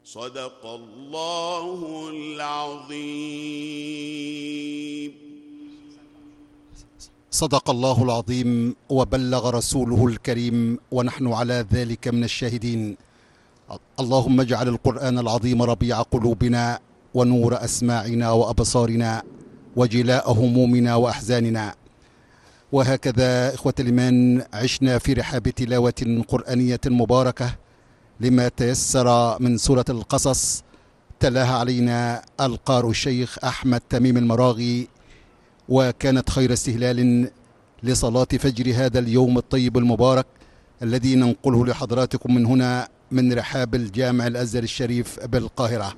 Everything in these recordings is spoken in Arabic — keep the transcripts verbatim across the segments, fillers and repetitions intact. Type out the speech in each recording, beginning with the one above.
صدق الله العظيم. صدق الله العظيم وبلغ رسوله الكريم، ونحن على ذلك من الشاهدين. اللهم اجعل القرآن العظيم ربيع قلوبنا ونور أسماعنا وأبصارنا وجلاء همومنا وأحزاننا. وهكذا إخوة الإيمان عشنا في رحاب تلاوة قرآنية مباركة لما تيسر من سورة القصص، تلاها علينا القارئ الشيخ أحمد تميم المراغي، وكانت خير استهلال لصلاة فجر هذا اليوم الطيب المبارك الذي ننقله لحضراتكم من هنا من رحاب الجامع الأزهر الشريف بالقاهرة.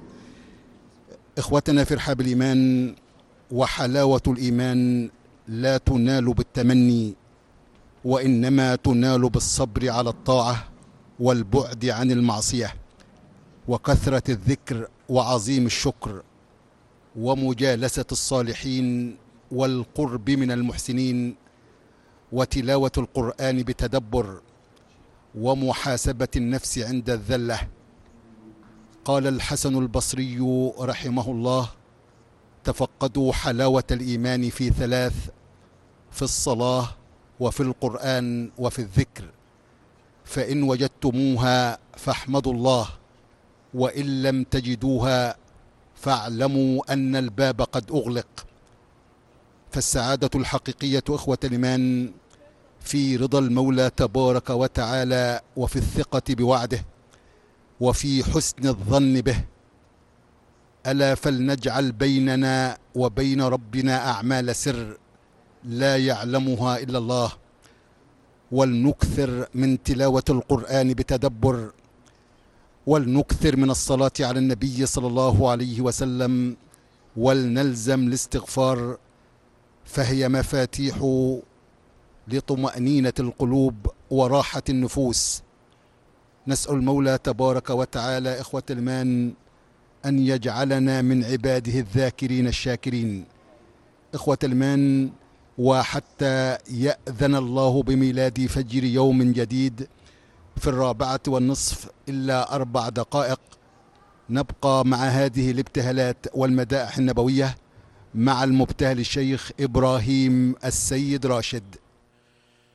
إخوتنا في رحاب الإيمان، وحلاوة الإيمان لا تنال بالتمني، وإنما تنال بالصبر على الطاعة والبعد عن المعصية وكثرة الذكر وعظيم الشكر ومجالسة الصالحين والقرب من المحسنين وتلاوة القرآن بتدبر ومحاسبة النفس عند الذلة. قال الحسن البصري رحمه الله: تفقدوا حلاوة الإيمان في ثلاث: في الصلاة وفي القرآن وفي الذكر، فإن وجدتموها فاحمدوا الله، وإن لم تجدوها فاعلموا أن الباب قد أغلق. فالسعادة الحقيقية إخوة الإيمان في رضا المولى تبارك وتعالى، وفي الثقة بوعده، وفي حسن الظن به. ألا فلنجعل بيننا وبين ربنا أعمال سر لا يعلمها إلا الله، ولنكثر من تلاوة القرآن بتدبر، ولنكثر من الصلاة على النبي صلى الله عليه وسلم، ولنلزم الاستغفار، فهي مفاتيح لطمأنينة القلوب وراحة النفوس. نسأل المولى تبارك وتعالى إخوة الإيمان أن يجعلنا من عباده الذاكرين الشاكرين. إخوة الإيمان، وحتى يأذن الله بميلاد فجر يوم جديد في الرابعة والنصف إلا أربع دقائق، نبقى مع هذه الابتهالات والمدائح النبوية مع المبتهل الشيخ إبراهيم السيد راشد.